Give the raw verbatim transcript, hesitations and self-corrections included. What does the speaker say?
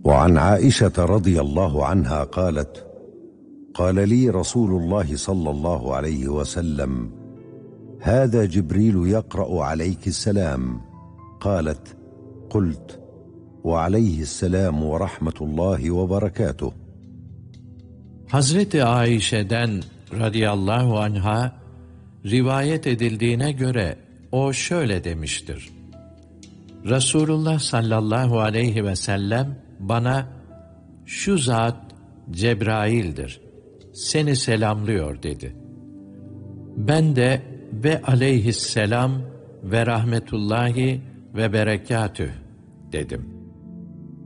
وعن عائشة رضي الله عنها قالت: قال لي رسول الله صلى الله عليه وسلم: هذا جبريل يقرأ عليك السلام. قالت: قلت: وعليه السلام ورحمة الله وبركاته. Hazreti Ayşe'den radıyallahu anha rivayet edildiğine göre o şöyle demiştir: Resulullah sallallahu aleyhi ve sellem bana şu zat Cebrail'dir, seni selamlıyor dedi. Ben de ve aleyhisselam ve rahmetullahi ve berekatüh dedim.